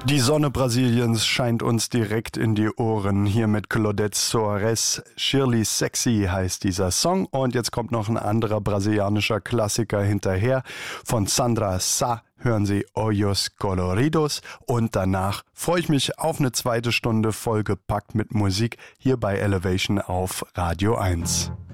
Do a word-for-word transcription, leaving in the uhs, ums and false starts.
Die Sonne Brasiliens scheint uns direkt in die Ohren. Hier mit Claudette Soares. Shirley Sexy heißt dieser Song. Und jetzt kommt noch ein anderer brasilianischer Klassiker hinterher. Von Sandra Sá hören Sie Olhos Coloridos. Und danach freue ich mich auf eine zweite Stunde vollgepackt mit Musik hier bei Elevation auf Radio eins.